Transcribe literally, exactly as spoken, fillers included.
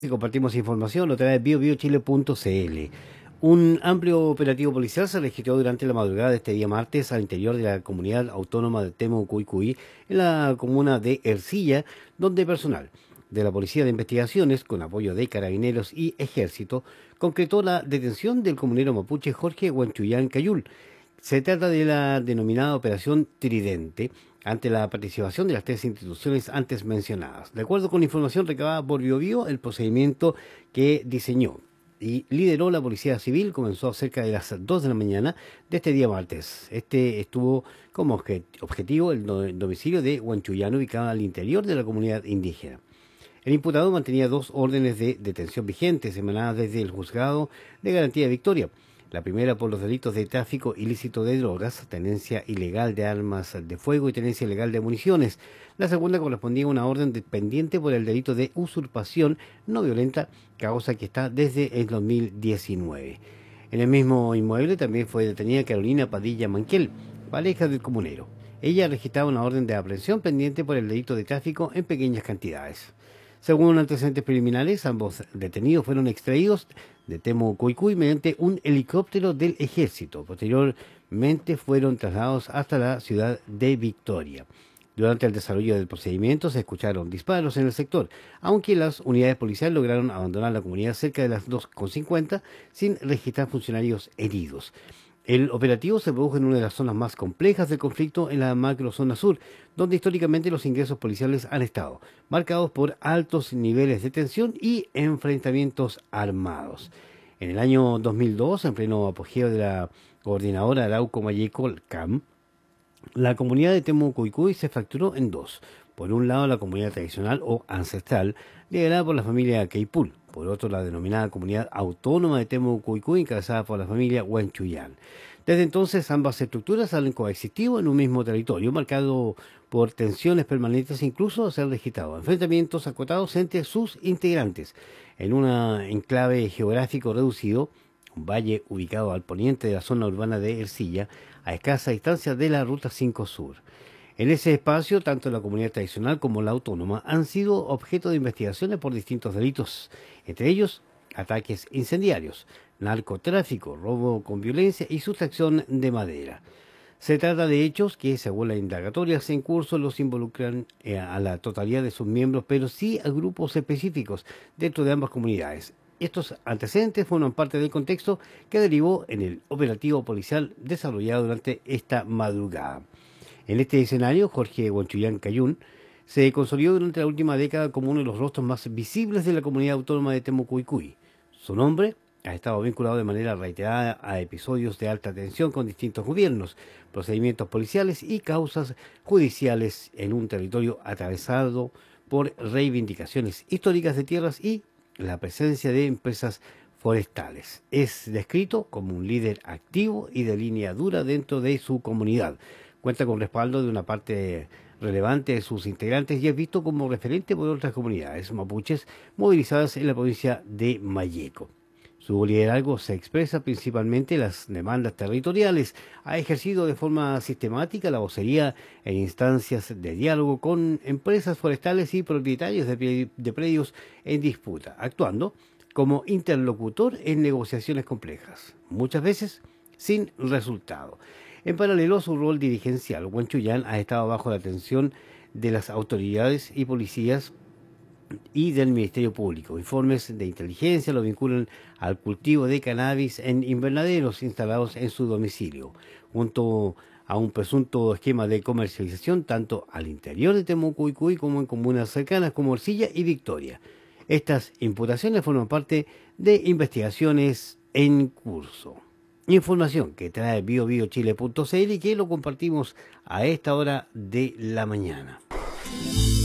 Y compartimos información a través de bio bio chile punto c l. Un amplio operativo policial se registró durante la madrugada de este día martes al interior de la comunidad autónoma de Temucuicui, en la comuna de Ercilla, donde personal de la Policía de Investigaciones, con apoyo de Carabineros y Ejército, concretó la detención del comunero mapuche Jorge Huanchuyán Cayul. Se trata de la denominada Operación Tridente, ante la participación de las tres instituciones antes mencionadas. De acuerdo con información recabada por Biobío, el procedimiento que diseñó y lideró la Policía Civil comenzó cerca de las dos de la mañana de este día martes. Este estuvo como objetivo el domicilio de Huanchuyán, ubicado al interior de la comunidad indígena. El imputado mantenía dos órdenes de detención vigentes emanadas desde el Juzgado de Garantía de Victoria. La primera por los delitos de tráfico ilícito de drogas, tenencia ilegal de armas de fuego y tenencia ilegal de municiones. La segunda correspondía a una orden de, pendiente por el delito de usurpación no violenta, causa que está desde el dos mil diecinueve. En el mismo inmueble también fue detenida Carolina Padilla Manquel, pareja del comunero. Ella registraba una orden de aprehensión pendiente por el delito de tráfico en pequeñas cantidades. Según antecedentes preliminares, ambos detenidos fueron extraídos de Temucuicui mediante un helicóptero del Ejército. Posteriormente fueron trasladados hasta la ciudad de Victoria. Durante el desarrollo del procedimiento se escucharon disparos en el sector, aunque las unidades policiales lograron abandonar la comunidad cerca de las dos cincuenta sin registrar funcionarios heridos. El operativo se produjo en una de las zonas más complejas del conflicto, en la macrozona sur, donde históricamente los ingresos policiales han estado marcados por altos niveles de tensión y enfrentamientos armados. En el año dos mil dos, en pleno apogeo de la coordinadora Arauco Mayeco, C A M, la comunidad de Temucuicui se fracturó en dos. Por un lado, la comunidad tradicional o ancestral, liderada por la familia Queipul. Por otro, la denominada comunidad autónoma de Temucuicui, encabezada por la familia Huanchuyán. Desde entonces, ambas estructuras han coexistido en un mismo territorio, marcado por tensiones permanentes e incluso se han registrado enfrentamientos acotados entre sus integrantes. En un enclave geográfico reducido, un valle ubicado al poniente de la zona urbana de Ercilla, a escasa distancia de la Ruta cinco Sur. En ese espacio, tanto la comunidad tradicional como la autónoma han sido objeto de investigaciones por distintos delitos, entre ellos ataques incendiarios, narcotráfico, robo con violencia y sustracción de madera. Se trata de hechos que, según las indagatorias en curso, los involucran eh, a la totalidad de sus miembros, pero sí a grupos específicos dentro de ambas comunidades. Estos antecedentes forman parte del contexto que derivó en el operativo policial desarrollado durante esta madrugada. En este escenario, Jorge Huanchuyán Cayún se consolidó durante la última década como uno de los rostros más visibles de la comunidad autónoma de Temucuicui. Su nombre ha estado vinculado de manera reiterada a episodios de alta tensión con distintos gobiernos, procedimientos policiales y causas judiciales en un territorio atravesado por reivindicaciones históricas de tierras y la presencia de empresas forestales. Es descrito como un líder activo y de línea dura dentro de su comunidad. Cuenta con respaldo de una parte relevante de sus integrantes y es visto como referente por otras comunidades mapuches movilizadas en la provincia de Mayeco. Su liderazgo se expresa principalmente en las demandas territoriales. Ha ejercido de forma sistemática la vocería en instancias de diálogo con empresas forestales y propietarios de, de predios en disputa, actuando como interlocutor en negociaciones complejas, muchas veces sin resultado. En paralelo, su rol dirigencial, Huanchuyán ha estado bajo la atención de las autoridades y policías y del Ministerio Público. Informes de inteligencia lo vinculan al cultivo de cannabis en invernaderos instalados en su domicilio, junto a un presunto esquema de comercialización tanto al interior de Temucuicui como en comunas cercanas como Ercilla y Victoria. Estas imputaciones forman parte de investigaciones en curso. Información que trae bio bio chile punto c l y que lo compartimos a esta hora de la mañana.